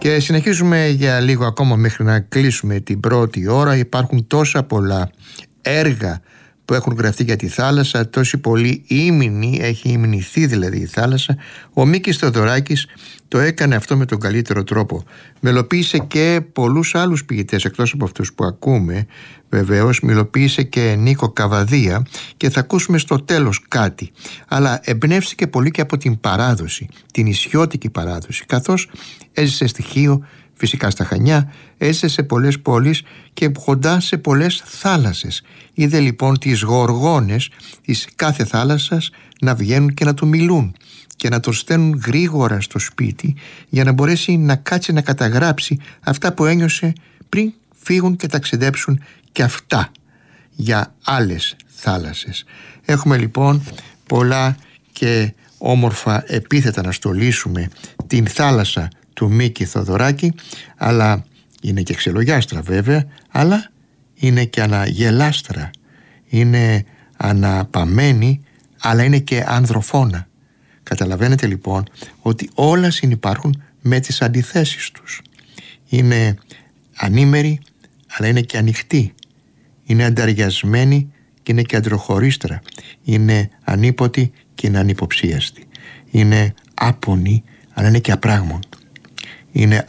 Και συνεχίζουμε για λίγο ακόμα μέχρι να κλείσουμε την πρώτη ώρα. Υπάρχουν τόσα πολλά έργα που έχουν γραφτεί για τη θάλασσα, τόση πολύ ύμνη, έχει υμνηθεί δηλαδή η θάλασσα. Ο Μίκης Θεοδωράκης το έκανε αυτό με τον καλύτερο τρόπο. Μελοποίησε και πολλούς άλλους ποιητές εκτός από αυτούς που ακούμε, βεβαίως. Μελοποίησε και Νίκο Καβαδία και θα ακούσουμε στο τέλος κάτι. Αλλά εμπνεύστηκε πολύ και από την παράδοση, την ισιώτικη παράδοση, καθώς έζησε στη Χίο, φυσικά στα Χανιά, έζησε σε πολλές πόλεις και κοντά σε πολλές θάλασσες. Είδε λοιπόν τις γοργόνες της κάθε θάλασσας να βγαίνουν και να του μιλούν και να τον στέλνουν γρήγορα στο σπίτι για να μπορέσει να κάτσει να καταγράψει αυτά που ένιωσε πριν φύγουν και ταξιδέψουν και αυτά για άλλες θάλασσες. Έχουμε λοιπόν πολλά και όμορφα επίθετα να στολίσουμε την θάλασσα του Μίκη Θεοδωράκη, αλλά είναι και ξελογιάστρα βέβαια, αλλά είναι και αναγελάστρα, είναι αναπαμένη, αλλά είναι και ανδροφώνα. Καταλαβαίνετε λοιπόν ότι όλα συνυπάρχουν με τις αντιθέσεις τους. Είναι ανήμερη, αλλά είναι και ανοιχτή. Είναι ανταριασμένη και είναι και αντροχωρίστρα. Είναι ανίποτη και είναι ανυποψίαστη. Είναι άπονη, αλλά είναι και απράγμοντη. Είναι